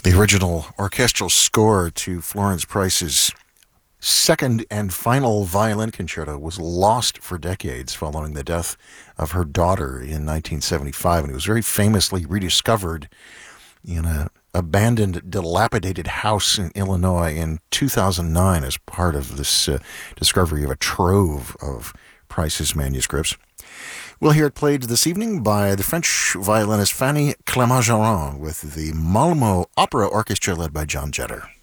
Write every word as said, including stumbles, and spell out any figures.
The original orchestral score to Florence Price's second and final violin concerto was lost for decades following the death of her daughter in nineteen seventy-five, and it was very famously rediscovered in an abandoned, dilapidated house in Illinois in two thousand nine as part of this uh, discovery of a trove of Price's manuscripts. We'll hear it played this evening by the French violinist Fanny Clément-Jarron with the Malmo Opera Orchestra led by John Jetter.